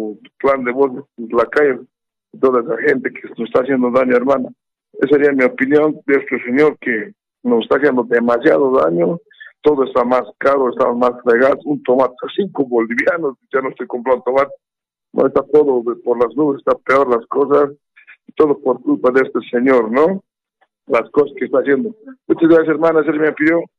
tu plan de voz de la calle, toda esa gente que nos está haciendo daño, hermana. Esa sería mi opinión de este señor que nos está haciendo demasiado daño. Todo está más caro, está más fregado. Un tomate a 5 bolivianos, ya no estoy comprando tomate. No, está todo por las nubes, está peor las cosas, todo por culpa de este señor, ¿no? Las cosas que está haciendo. Muchas gracias, hermana, esa es mi opinión.